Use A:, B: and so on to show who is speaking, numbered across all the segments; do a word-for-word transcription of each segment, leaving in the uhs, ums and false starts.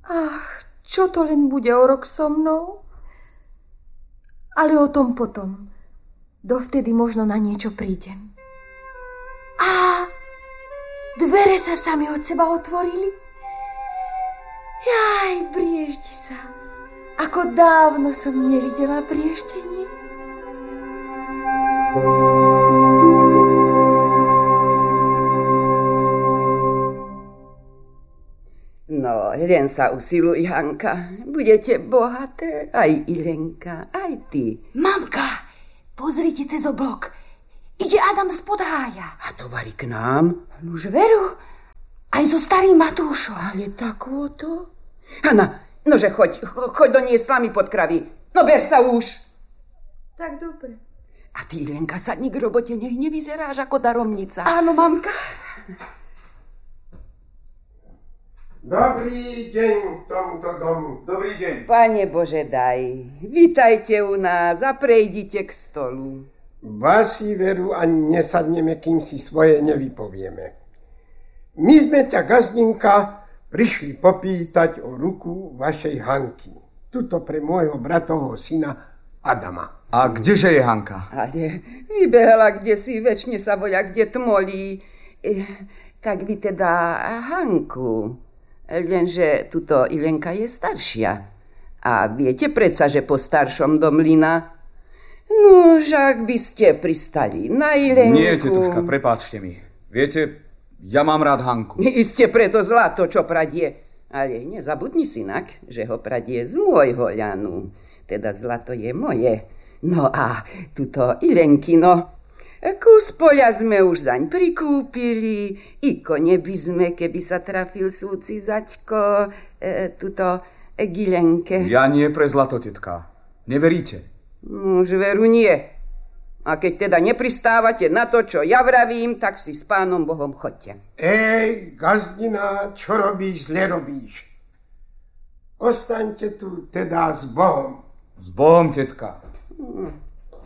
A: Ach, čo to len bude o rok so mnou? Ale o tom potom. Dovtedy možno na niečo prídem. Á, dvere sa sami od seba otvorili. Jaj, brieždi sa. Ako dávno som nevidela brieždenie.
B: No, len sa usiluj, Hanka. Budete bohaté, aj Ilenka, aj ty.
C: Mamka, pozrite cez oblok. Ide Adam z Podhája.
B: A to varí k nám?
C: Nuž veru, aj so starým Matúšom.
B: Ale takôto? Hanna, nože choď, choď do nej s vami pod kravy. No ber sa už.
A: Tak dobre.
B: A ty, Ilenka, sadni k robote, nech nevyzeráš ako daromnica.
C: Áno, mamka.
D: Dobrý deň tomuto domu.
E: Dobrý deň.
B: Pane Bože, daj. Vítajte u nás a prejdite k stolu.
D: Vás si veru ani nesadneme, kým si svoje nevypovieme. My sme ťa, gazdinka, prišli popýtať o ruku vašej Hanky. Tuto pre môjho bratovho syna Adama.
E: A kdeže je Hanka?
B: Ale vybehla, kde si, večne sa voľa, kde tmolí. E, tak by teda Hanku. Lenže tuto Ilenka je staršia. A viete predsa, že po staršom do mlyna. No, ak by ste pristali na Ilenku...
E: Nie, tetuška, prepáčte mi. Viete, ja mám rád Hanku.
B: Iste preto zlato, čo pradie. Ale nezabudni, synak, že ho pradie z môjho ľanu. Teda zlato je moje. No a tuto Ilenkino... Kus poľa sme už zaň prikúpili, i kone by sme, keby sa trafil súci zaťko, e, tuto e, Gilenke.
E: Ja nie pre zlato, tetka. Neveríte?
B: Už veru nie. A keď teda nepristávate na to, čo ja vravím, tak si s pánom Bohom chodte.
D: Ej, gazdina, čo robíš, zle robíš. Ostaňte tu teda s Bohom.
E: S Bohom, tetka.
B: Hm.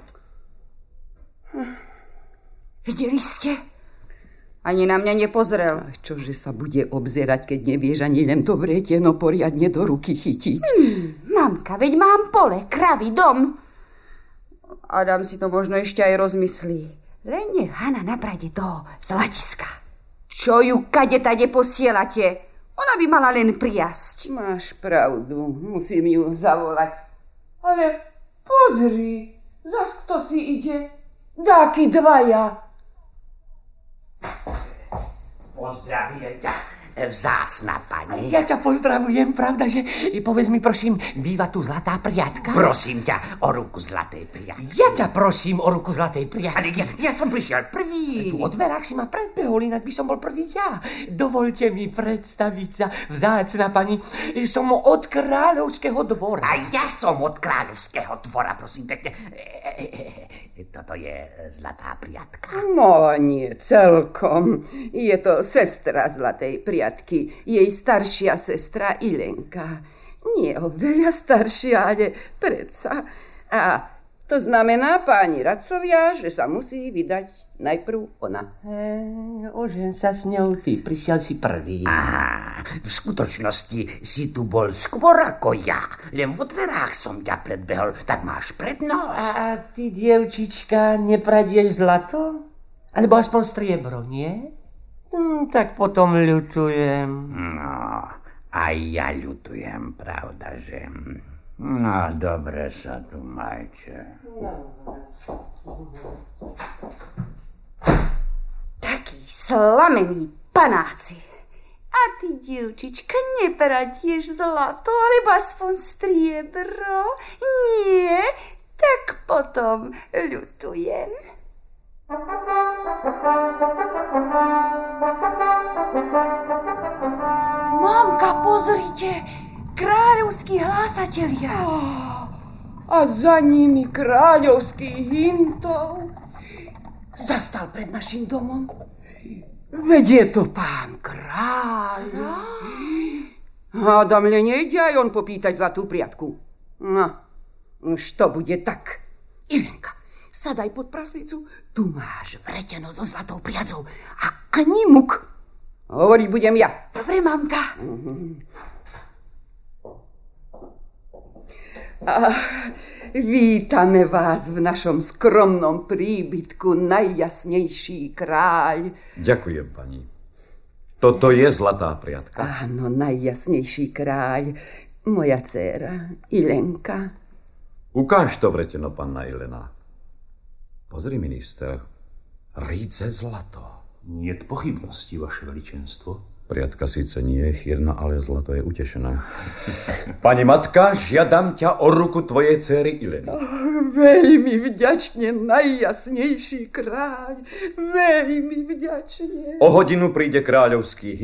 C: Hm. Videli ste? Ani na mňa nepozrel.
B: Čože sa bude obzerať, keď nevieš ani len to vrieteno poriadne do ruky chytiť?
C: Hmm, mamka, veď mám pole, kravy, dom. Adam si to možno ešte aj rozmyslí. Len nech Hana naprade do zlatiska. Čo ju kade tade posielate? Ona by mala len prijasť.
B: Máš pravdu, musím ju zavolať. Ale pozri, zas kto si ide? Dáky dvaja.
F: Pozdravujem ťa, vzácna pani.
G: Ja ťa pozdravujem, pravda, že povedz mi, prosím, býva tu zlatá priatka?
F: Prosím ťa o ruku zlatej priatky.
G: Ja ťa prosím o ruku zlatej priatky.
F: Ja, ja som prišiel prvý.
G: Tu od dverách si ma predbehol, inak by som bol prvý ja. Dovolte mi predstaviť sa, vzácna pani, som od kráľovského dvora.
F: A ja som od kráľovského dvora, prosím pekne. Toto je zlatá priatka.
B: No nie, celkom. Je to sestra zlatej priatky. Jej staršia sestra Ilenka. Nie oveľa staršia, ale predsa. A to znamená, páni radcovia, že sa musí vydať najprv ona.
G: E, ožen sa s ňou, ty prišiel si prvý.
F: Aha, v skutočnosti si tu bol skôr ako ja. Len vo dverách som ťa predbehol, tak máš prednosť.
G: A, a ty, dievčička, nepradieš zlato? Alebo aspoň striebro, nie? Hm, tak potom ľutujem.
F: No, aj ja ľutujem, pravda, že... No, dobre sa tu majte.
C: Takí slamení panáci. A ty, dievčička, nepradieš zlato, alebo aspoň striebro? Nie, tak potom ľutujem. Mamka, pozrite, kráľovskí hlásatelia.
B: Oh, a za nimi kráľovský hymtov. Zastal pred našim domom. Veď je to pán kráľ. Hádam, len nejde aj on popýtať zlatú priatku. No, už to bude tak. Ilenka, sadaj pod praslicu. Tu máš vreteno so zlatou priacou. A ani muk. Hovoriť budem ja.
C: Dobre, mamka.
B: A vítame vás v našom skromnom príbytku, najjasnejší kráľ.
H: Ďakujem, pani. Toto je zlatá priatka.
B: Áno, najjasnejší kráľ. Moja dcéra, Ilenka.
H: Ukáž to vreteno, panna Ilena. Pozri, minister. Ríce zlato.
I: Niet pochybností, vaše veličenstvo.
H: Priatka síce nie je chýrna, ale zlato je utešené. Pani matka, žiadam ťa o ruku tvojej dcery Ileny.
B: Oh, veľmi vďačne, najjasnejší kráľ. Veľmi vďačne.
H: O hodinu príde kráľovský